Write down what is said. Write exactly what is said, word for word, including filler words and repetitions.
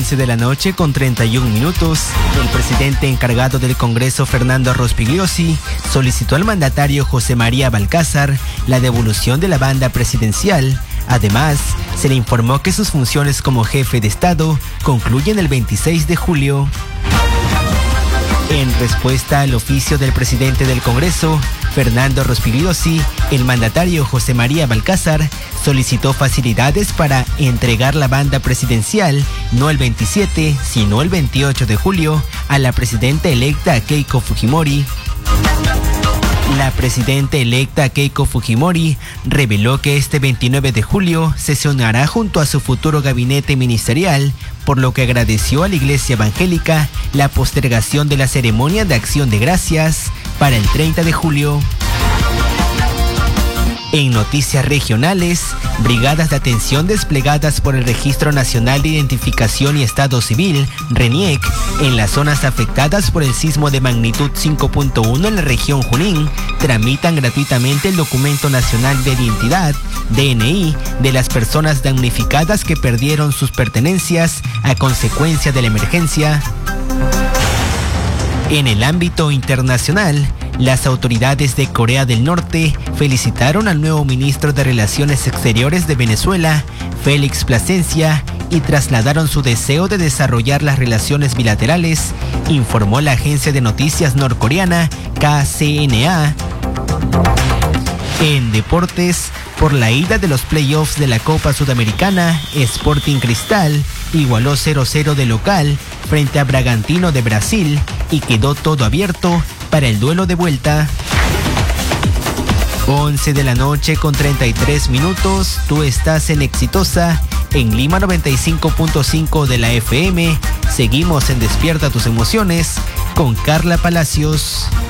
once de la noche con treinta y un minutos, el presidente encargado del Congreso, Fernando Rospigliosi, solicitó al mandatario José María Balcázar la devolución de la banda presidencial. Además, se le informó que sus funciones como jefe de Estado concluyen el veintiséis de julio. En respuesta al oficio del presidente del Congreso, Fernando Rospigliosi, el mandatario José María Balcázar solicitó facilidades para entregar la banda presidencial, no el veintisiete, sino el veintiocho de julio, a la presidenta electa Keiko Fujimori. La presidenta electa Keiko Fujimori reveló que este veintinueve de julio sesionará junto a su futuro gabinete ministerial, por lo que agradeció a la Iglesia Evangélica la postergación de la ceremonia de Acción de Gracias para el treinta de julio. En noticias regionales, brigadas de atención desplegadas por el Registro Nacional de Identificación y Estado Civil, RENIEC, en las zonas afectadas por el sismo de magnitud cinco punto uno en la región Junín, tramitan gratuitamente el Documento Nacional de Identidad, D N I, de las personas damnificadas que perdieron sus pertenencias a consecuencia de la emergencia. En el ámbito internacional, las autoridades de Corea del Norte felicitaron al nuevo ministro de Relaciones Exteriores de Venezuela, Félix Plasencia, y trasladaron su deseo de desarrollar las relaciones bilaterales, informó la agencia de noticias norcoreana K C N A. En deportes, por la ida de los playoffs de la Copa Sudamericana, Sporting Cristal igualó cero cero de local frente a Bragantino de Brasil y quedó todo abierto para el duelo de vuelta. once de la noche con treinta y tres minutos, tú estás en Exitosa, en Lima noventa y cinco punto cinco de la F M. Seguimos en Despierta tus emociones con Carla Palacios.